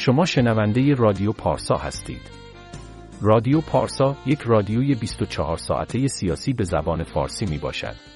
شما شنونده رادیو پارسا هستید. رادیو پارسا یک رادیوی 24 ساعته سیاسی به زبان فارسی می باشد.